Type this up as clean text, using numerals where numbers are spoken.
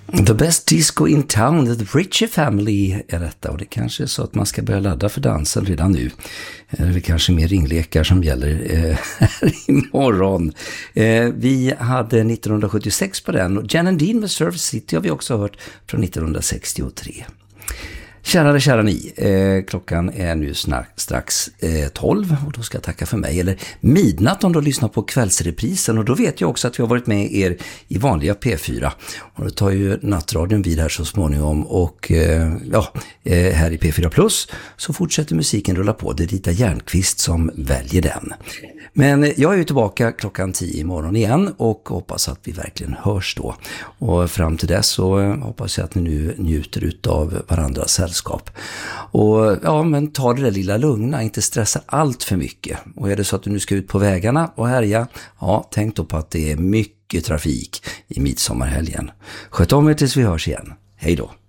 The best disco in town, the Ritchie Family är detta, och det kanske är så att man ska börja ladda för dansen redan nu. Det är väl kanske mer ringlekar som gäller här imorgon. Vi hade 1976 på den, och Jan and Dean med Surf City har vi också hört från 1963. Kära ni, klockan är nu strax 12 och då ska jag tacka för mig, eller midnatt om du lyssnar på kvällsreprisen, och då vet jag också att vi har varit med er i vanliga P4 och då tar ju nattradion vid här så småningom, och här i P4 Plus så fortsätter musiken rulla på. Det är Rita Järnqvist som väljer den. Men jag är ju tillbaka klockan 10 imorgon igen och hoppas att vi verkligen hörs då. Och fram till dess så hoppas jag att ni nu njuter utav varandras sällskap. Och men ta det där lilla lugna, inte stressa allt för mycket. Och är det så att du nu ska ut på vägarna och härja, tänk då på att det är mycket trafik i midsommarhelgen. Sköt om er tills vi hörs igen. Hej då!